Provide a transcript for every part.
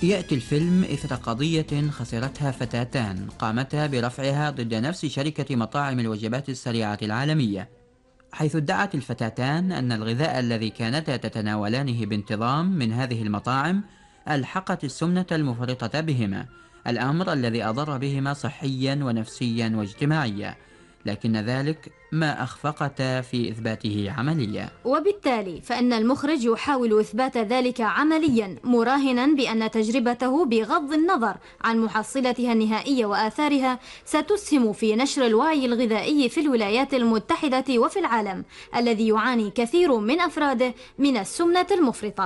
يأتي الفيلم إثر قضية خسرتها فتاتان قامتا برفعها ضد نفس شركة مطاعم الوجبات السريعة العالمية، حيث ادعت الفتاتان أن الغذاء الذي كانتا تتناولانه بانتظام من هذه المطاعم ألحقت السمنة المفرطة بهما، الأمر الذي أضر بهما صحيا ونفسيا واجتماعيا، لكن ذلك ما أخفقتا في إثباته عمليا. وبالتالي فإن المخرج يحاول إثبات ذلك عمليا، مراهنا بأن تجربته بغض النظر عن محصلتها النهائية وآثارها ستسهم في نشر الوعي الغذائي في الولايات المتحدة وفي العالم الذي يعاني كثير من أفراده من السمنة المفرطة.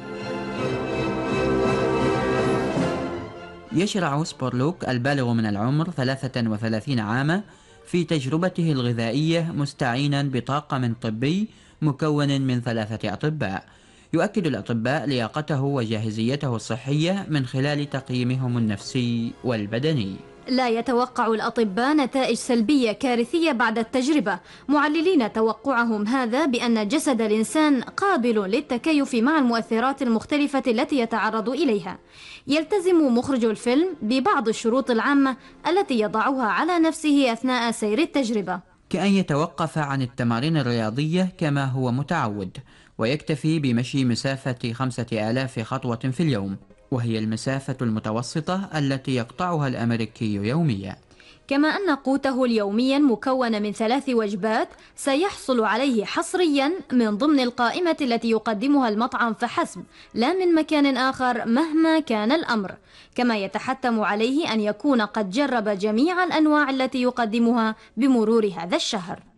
يشرع سبورلوك البالغ من العمر 33 عاما في تجربته الغذائية مستعينا بطاقم طبي مكون من 3 أطباء. يؤكد الأطباء لياقته وجاهزيته الصحية من خلال تقييمهم النفسي والبدني. لا يتوقع الأطباء نتائج سلبية كارثية بعد التجربة، معللين توقعهم هذا بأن جسد الإنسان قابل للتكيف مع المؤثرات المختلفة التي يتعرض إليها. يلتزم مخرج الفيلم ببعض الشروط العامة التي يضعها على نفسه أثناء سير التجربة، كأن يتوقف عن التمارين الرياضية كما هو متعود، ويكتفي بمشي مسافة 5000 خطوة في اليوم، وهي المسافة المتوسطة التي يقطعها الأمريكي يوميا. كما أن قوته اليومي مكون من 3 وجبات سيحصل عليه حصريا من ضمن القائمة التي يقدمها المطعم فحسب، لا من مكان آخر مهما كان الأمر. كما يتحتم عليه أن يكون قد جرب جميع الأنواع التي يقدمها بمرور هذا الشهر.